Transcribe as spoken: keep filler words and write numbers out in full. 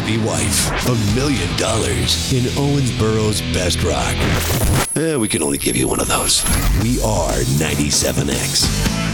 celebrity wife. A million dollars in Owensboro's best rock. Eh, we can only give you one of those. We are ninety-seven X.